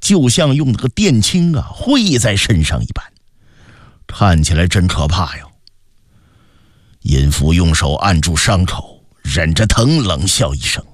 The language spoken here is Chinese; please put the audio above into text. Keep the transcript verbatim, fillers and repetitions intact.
就像用那个电青啊挥在身上一般，看起来真可怕哟。尹福用手按住伤口，忍着疼冷笑一声：“